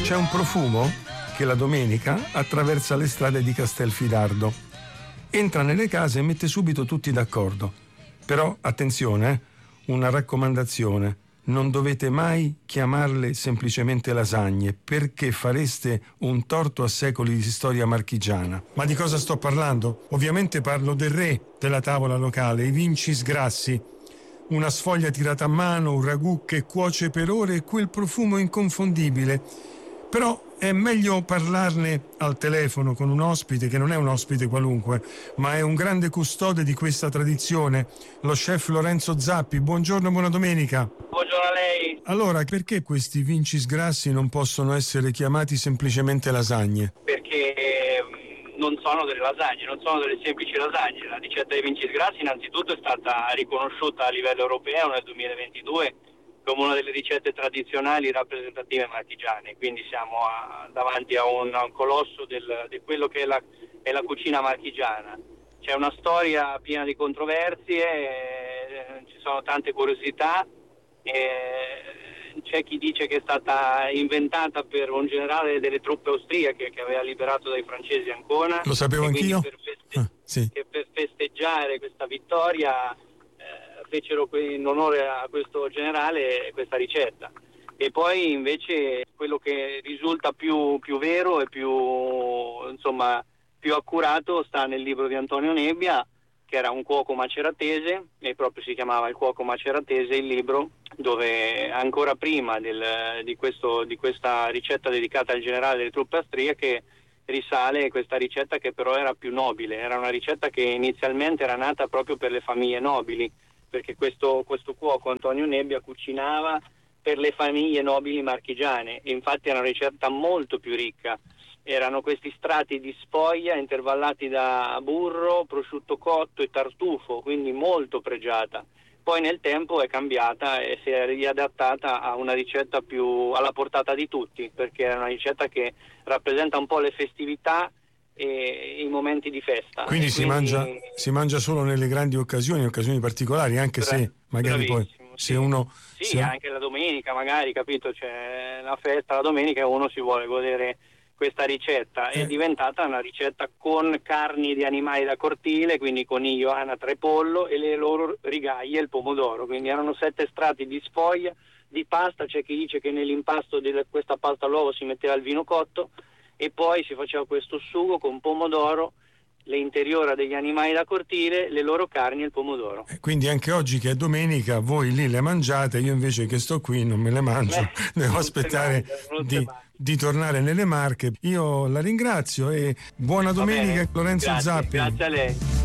C'è un profumo che la domenica attraversa le strade di Castelfidardo. Entra nelle case e mette subito tutti d'accordo. Però, attenzione, una raccomandazione. Non dovete mai chiamarle semplicemente lasagne, perché fareste un torto a secoli di storia marchigiana. Ma di cosa sto parlando? Ovviamente parlo del re della tavola locale, i Vincis Grassi. Una sfoglia tirata a mano, un ragù che cuoce per ore e quel profumo inconfondibile. Però è meglio parlarne al telefono con un ospite che non è un ospite qualunque, ma è un grande custode di questa tradizione, lo chef Lorenzo Zappi. Buongiorno, buona domenica. Buongiorno a lei. Allora, perché questi Vincis Grassi non possono essere chiamati semplicemente lasagne? Perché non sono delle lasagne, non sono delle semplici lasagne. La ricetta dei Vincis Grassi innanzitutto è stata riconosciuta a livello europeo nel 2022 come una delle ricette tradizionali rappresentative marchigiane, quindi siamo davanti a un colosso di quello che è la cucina marchigiana. C'è una storia piena di controversie, ci sono tante curiosità, c'è chi dice che è stata inventata per un generale delle truppe austriache che aveva liberato dai francesi Ancona. Lo sapevo anch'io. Sì. Che per festeggiare questa vittoria fecero in onore a questo generale questa ricetta. E poi invece quello che risulta più vero e più accurato sta nel libro di Antonio Nebbia, che era un cuoco maceratese, e proprio si chiamava Il cuoco maceratese il libro, dove ancora prima di questa ricetta dedicata al generale delle truppe austriache risale questa ricetta, che però era più nobile. Era una ricetta che inizialmente era nata proprio per le famiglie nobili, perché questo cuoco Antonio Nebbia cucinava per le famiglie nobili marchigiane, e infatti era una ricetta molto più ricca. Erano questi strati di sfoglia intervallati da burro, prosciutto cotto e tartufo, quindi molto pregiata. Poi nel tempo è cambiata e si è riadattata a una ricetta più alla portata di tutti, perché è una ricetta che rappresenta un po' le festività e i momenti di festa. Quindi si mangia solo nelle grandi occasioni particolari, anche se magari poi se uno... Sì, anche la domenica magari, capito? C'è la festa la domenica e uno si vuole godere questa ricetta. È diventata una ricetta con carni di animali da cortile, quindi coniglio, anatra e pollo, e le loro rigaglie e il pomodoro. Quindi erano 7 strati di sfoglia, di pasta. C'è chi dice che nell'impasto di questa pasta all'uovo si metteva il vino cotto, e poi si faceva questo sugo con pomodoro, le interiora degli animali da cortile, le loro carni e il pomodoro. Quindi anche oggi che è domenica voi lì le mangiate, io invece che sto qui non me le mangio, devo aspettare di tornare nelle Marche. Io la ringrazio e buona domenica, Lorenzo Zappi. Grazie a lei.